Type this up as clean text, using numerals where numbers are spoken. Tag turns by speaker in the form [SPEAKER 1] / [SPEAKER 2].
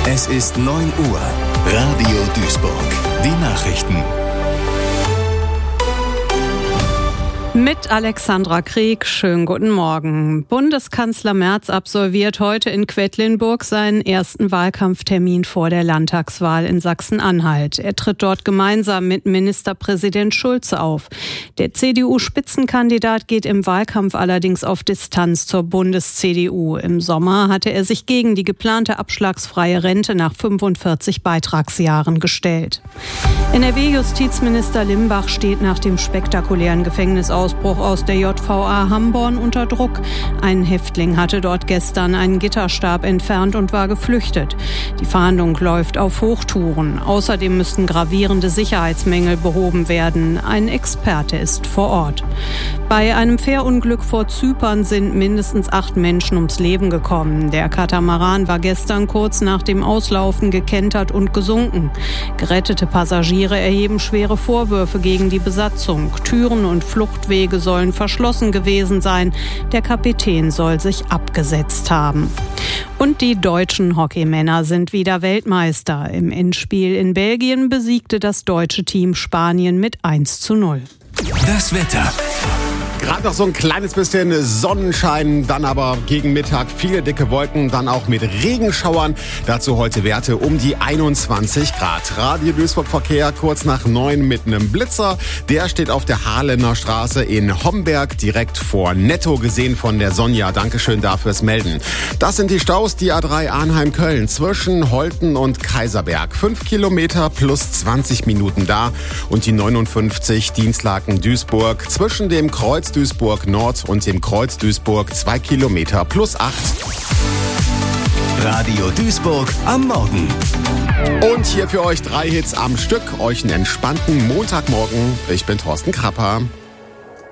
[SPEAKER 1] Es ist 9 Uhr. Radio Duisburg. Die Nachrichten.
[SPEAKER 2] Mit Alexandra Krieg, schönen guten Morgen. Bundeskanzler Merz absolviert heute in Quedlinburg seinen ersten Wahlkampftermin vor der Landtagswahl in Sachsen-Anhalt. Er tritt dort gemeinsam mit Ministerpräsident Schulze auf. Der CDU-Spitzenkandidat geht im Wahlkampf allerdings auf Distanz zur Bundes-CDU. Im Sommer hatte er sich gegen die geplante abschlagsfreie Rente nach 45 Beitragsjahren gestellt. NRW-Justizminister Limbach steht nach dem spektakulären Gefängnisausbruch aus der JVA Hamborn unter Druck. Ein Häftling hatte dort gestern einen Gitterstab entfernt und war geflüchtet. Die Fahndung läuft auf Hochtouren. Außerdem müssten gravierende Sicherheitsmängel behoben werden. Ein Experte ist vor Ort. Bei einem Fährunglück vor Zypern sind mindestens 8 Menschen ums Leben gekommen. Der Katamaran war gestern kurz nach dem Auslaufen gekentert und gesunken. Gerettete Passagiere erheben schwere Vorwürfe gegen die Besatzung. Türen und Fluchtwege sollen verschlossen gewesen sein. Der Kapitän soll sich abgesetzt haben. Und die deutschen Hockeymänner sind wieder Weltmeister. Im Endspiel in Belgien besiegte das deutsche Team Spanien mit 1:0.
[SPEAKER 1] Das Wetter.
[SPEAKER 3] Gerade noch so ein kleines bisschen Sonnenschein, dann aber gegen Mittag viele dicke Wolken, dann auch mit Regenschauern. Dazu heute Werte um die 21 Grad. Radio Duisburg Verkehr kurz nach 9 mit einem Blitzer. Der steht auf der Hahlener Straße in Homberg, direkt vor Netto, gesehen von der Sonja. Dankeschön dafür fürs Melden. Das sind die Staus, die A3 Arnheim-Köln zwischen Holten und Kaiserberg. 5 Kilometer plus 20 Minuten da. Und die 59 Dienstlaken-Duisburg zwischen dem Kreuz Duisburg Nord und dem Kreuz Duisburg 2 Kilometer plus 8.
[SPEAKER 1] Radio Duisburg am Morgen.
[SPEAKER 3] Und hier für euch 3 Hits am Stück. Euch einen entspannten Montagmorgen. Ich bin Thorsten Krapper.